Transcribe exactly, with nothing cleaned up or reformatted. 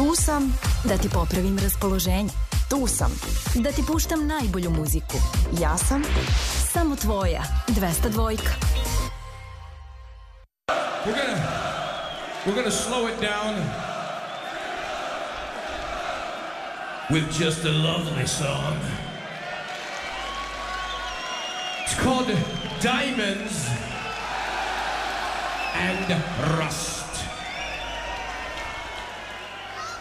Tu sam da ti popravim raspoloženje. Tu sam da ti puštam najbolju muziku. Ja sam samo tvoja dvesta dva. We're gonna, we're gonna slow it down with just a lovely song. It's called Diamonds and Rust.